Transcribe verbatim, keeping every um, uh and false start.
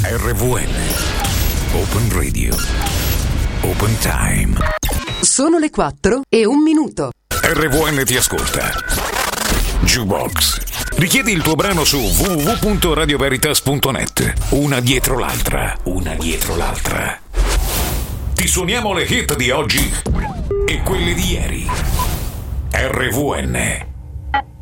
R V N Open Radio Open Time. Sono le quattro e un minuto. R V N ti ascolta. Jukebox. Richiedi il tuo brano su w w w punto radio veritas punto net. Una dietro l'altra, una dietro l'altra. Ti suoniamo le hit di oggi e quelle di ieri. R V N